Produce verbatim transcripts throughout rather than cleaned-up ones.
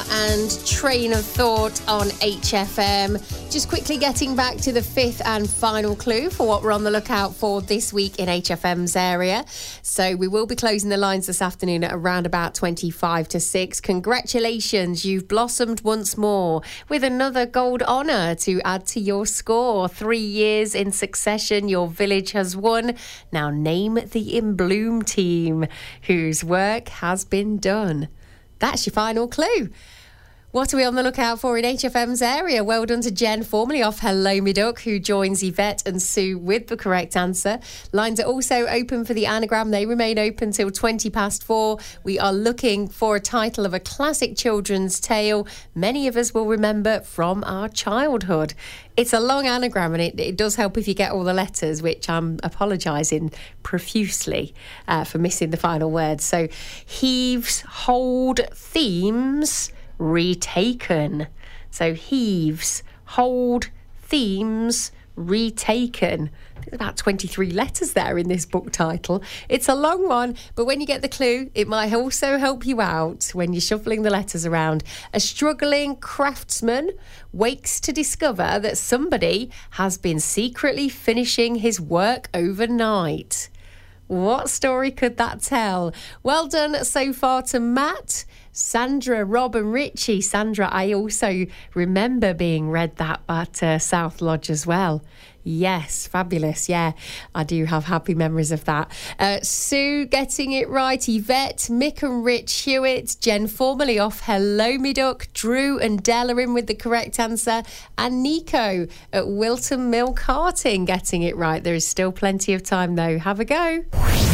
and Train of Thought on H F M. Just quickly getting back to the fifth and final clue for what we're on the lookout for this week in H F M's area. So we will be closing the lines this afternoon at around about twenty-five to six. Congratulations, you've blossomed once more with another gold honour to add to your score. Three years in succession, your village has won. Now name the In Bloom team whose work has been done. That's your final clue. What are we on the lookout for in H F M's area? Well done to Jen, formerly off Hello Me Duck, who joins Yvette and Sue with the correct answer. Lines are also open for the anagram. They remain open till twenty past four. We are looking for a title of a classic children's tale many of us will remember from our childhood. It's a long anagram, and it, it does help if you get all the letters, which I'm apologising profusely uh, for missing the final word. So, heaves, hold, themes, retaken. So heaves, hold, themes, retaken. There's about twenty-three letters there in this book title. It's a long one, but when you get the clue, it might also help you out when you're shuffling the letters around. A struggling craftsman wakes to discover that somebody has been secretly finishing his work overnight. What story could that tell? Well done so far to Matt, Sandra, Rob and Richie. Sandra, I also remember being read that at uh, South Lodge as well. Yes, fabulous. Yeah, I do have happy memories of that. Uh, Sue getting it right. Yvette, Mick and Rich Hewitt. Jen, formerly off Hello Me Duck. Drew and Della in with the correct answer. And Nico at Wilton Mill Karting getting it right. There is still plenty of time though. Have a go.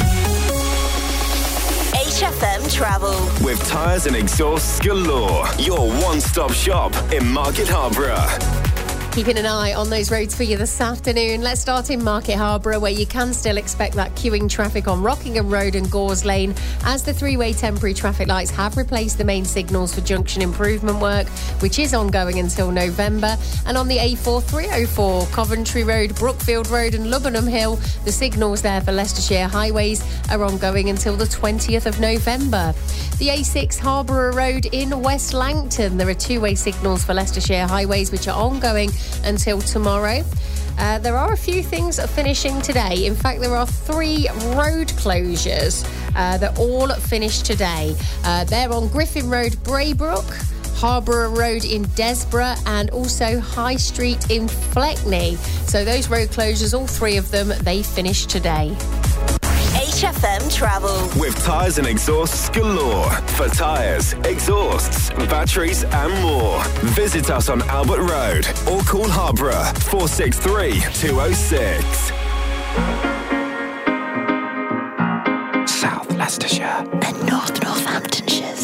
H F M Travel. With tyres and exhausts galore. Your one-stop shop in Market Harborough. Keeping an eye on those roads for you this afternoon. Let's start in Market Harborough, where you can still expect that queuing traffic on Rockingham Road and Gores Lane, as the three-way temporary traffic lights have replaced the main signals for junction improvement work, which is ongoing until November. And on the A four three oh four, Coventry Road, Brookfield Road and Lubbenham Hill, the signals there for Leicestershire highways are ongoing until the twentieth of November. The A six Harborough Road in West Langton, there are two-way signals for Leicestershire highways, which are ongoing until tomorrow. Uh, there are a few things finishing today. In fact, there are three road closures uh, that all finish today. Uh, they're on Griffin Road, Braybrook, Harborough Road in Desborough, and also High Street in Fleckney. So those road closures, all three of them, they finish today. H F M Travel. With tyres and exhausts galore. For tyres, exhausts, batteries and more. Visit us on Albert Road or call Harborough four six three, two oh six. South Leicestershire. And